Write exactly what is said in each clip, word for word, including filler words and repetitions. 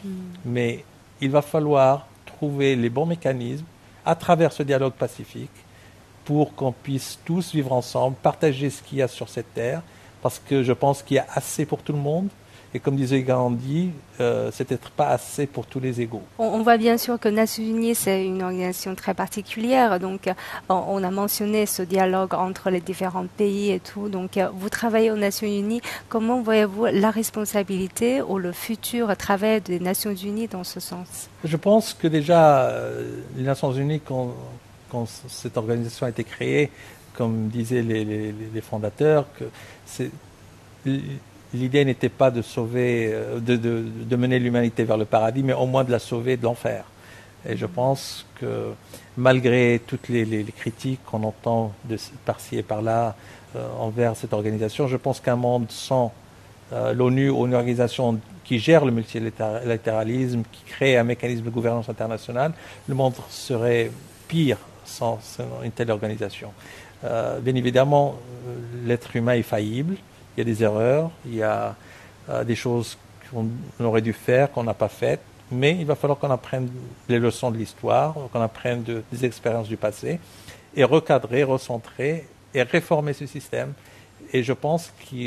Mm. Mais il va falloir trouver les bons mécanismes à travers ce dialogue pacifique pour qu'on puisse tous vivre ensemble, partager ce qu'il y a sur cette terre, parce que je pense qu'il y a assez pour tout le monde. Et comme disait Gandhi, euh, c'est peut-être pas assez pour tous les égaux. On, on voit bien sûr que Nations Unies, c'est une organisation très particulière. Donc, on, on a mentionné ce dialogue entre les différents pays et tout. Donc, vous travaillez aux Nations Unies. Comment voyez-vous la responsabilité ou le futur travail des Nations Unies dans ce sens? Je pense que déjà, euh, les Nations Unies, quand, quand cette organisation a été créée, comme disaient les, les, les fondateurs, que c'est... L'idée n'était pas de sauver, de, de, de mener l'humanité vers le paradis, mais au moins de la sauver de l'enfer. Et je pense que malgré toutes les, les, les critiques qu'on entend de par-ci et par-là euh, envers cette organisation, je pense qu'un monde sans euh, l'ONU ou une organisation qui gère le multilatéralisme, qui crée un mécanisme de gouvernance internationale, le monde serait pire sans, sans une telle organisation. Euh, bien évidemment, l'être humain est faillible. Il y a des erreurs, il y a euh, des choses qu'on aurait dû faire, qu'on n'a pas faites, mais il va falloir qu'on apprenne les leçons de l'histoire, qu'on apprenne de, des expériences du passé, et recadrer, recentrer et réformer ce système. Et je pense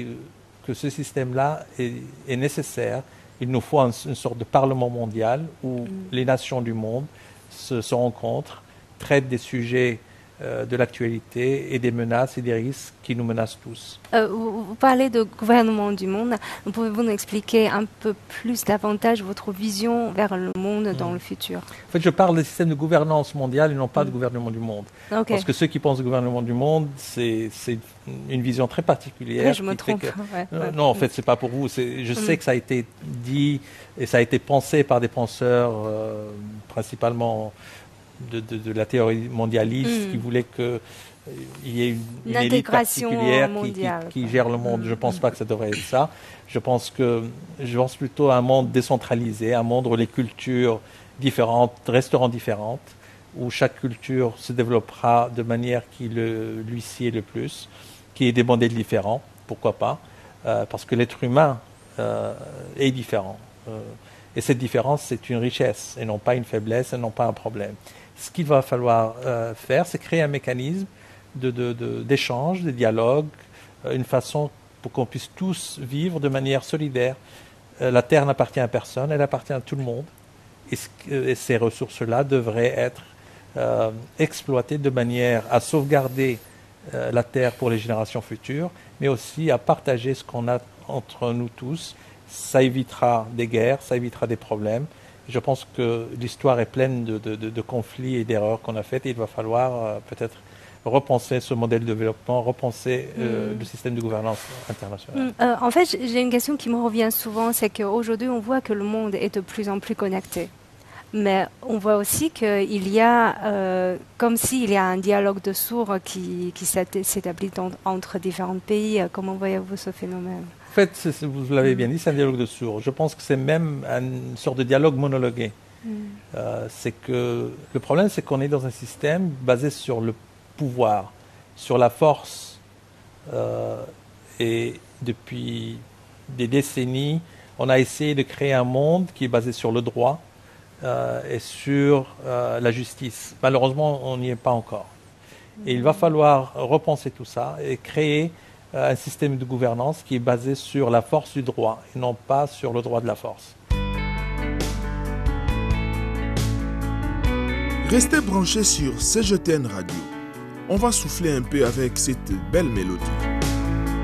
que ce système-là est, est nécessaire. Il nous faut un, une sorte de parlement mondial où mmh. les nations du monde se, se rencontrent, traitent des sujets Euh, de l'actualité et des menaces et des risques qui nous menacent tous. Euh, vous, vous parlez de gouvernement du monde. Pouvez-vous nous expliquer un peu plus davantage votre vision vers le monde mmh. dans le futur? En fait, je parle des systèmes de gouvernance mondiale et non pas mmh. de gouvernement du monde. Okay. Parce que ceux qui pensent au gouvernement du monde, c'est, c'est une vision très particulière. Oui, je me trompe. Que... Ouais, euh, ouais. Non, en fait, c'est pas pour vous. C'est, je mmh. sais que ça a été dit et ça a été pensé par des penseurs euh, principalement De, de, de la théorie mondialiste mmh. qui voulait qu'il euh, y ait une, une, une élite particulière mondiale, qui, qui, qui gère le monde. Mmh. Je ne pense pas que ça devrait être ça. Je pense, que, je pense plutôt à un monde décentralisé, un monde où les cultures différentes resteront différentes, où chaque culture se développera de manière qui le, lui sied le plus, qui ait des modèles différents, pourquoi pas, euh, parce que l'être humain euh, est différent. Euh, et cette différence, c'est une richesse et non pas une faiblesse et non pas un problème. Ce qu'il va falloir euh, faire, c'est créer un mécanisme de, de, de, d'échange, de dialogue, euh, une façon pour qu'on puisse tous vivre de manière solidaire. Euh, la Terre n'appartient à personne, elle appartient à tout le monde. Et, ce, et ces ressources-là devraient être euh, exploitées de manière à sauvegarder euh, la Terre pour les générations futures, mais aussi à partager ce qu'on a entre nous tous. Ça évitera des guerres, ça évitera des problèmes. Je pense que l'histoire est pleine de, de, de, de conflits et d'erreurs qu'on a faites et il va falloir euh, peut-être repenser ce modèle de développement, repenser euh, mmh. le système de gouvernance internationale. Mmh. Euh, en fait, j'ai une question qui me revient souvent, c'est qu'aujourd'hui, on voit que le monde est de plus en plus connecté. Mais on voit aussi qu'il y a, euh, comme s'il y a un dialogue de sourds qui, qui s'établit en, entre différents pays. Comment voyez-vous ce phénomène? En fait, c'est, vous l'avez bien dit, c'est un dialogue de sourds. Je pense que c'est même une sorte de dialogue monologué. Mm. Euh, c'est que, le problème, c'est qu'on est dans un système basé sur le pouvoir, sur la force. Euh, et depuis des décennies, on a essayé de créer un monde qui est basé sur le droit euh, et sur euh, la justice. Malheureusement, on n'y est pas encore. Mm. Et il va falloir repenser tout ça et créer un système de gouvernance qui est basé sur la force du droit et non pas sur le droit de la force. Restez branchés sur C G T N Radio. On va souffler un peu avec cette belle mélodie.